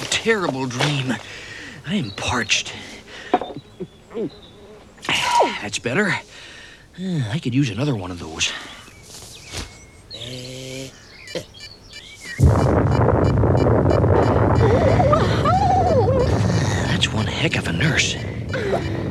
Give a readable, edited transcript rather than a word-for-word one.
that terrible dream. I am parched. That's better. I could use another one of those.